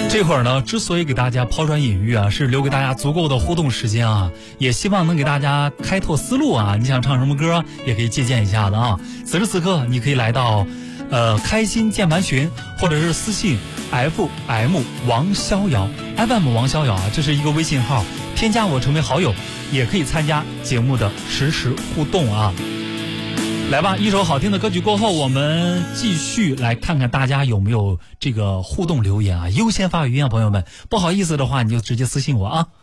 这会儿呢，之所以给大家抛砖引玉啊，是留给大家足够的互动时间啊，也希望能给大家开拓思路啊。你想唱什么歌，也可以借鉴一下的啊。此时此刻，你可以来到开心键盘群，或者是私信 FM 王逍遥 FM 王逍遥啊，这是一个微信号，添加我成为好友，也可以参加节目的实时互动啊。来吧，一首好听的歌曲过后，我们继续来看看大家有没有这个互动留言啊，优先发语音啊，朋友们，不好意思的话你就直接私信我啊。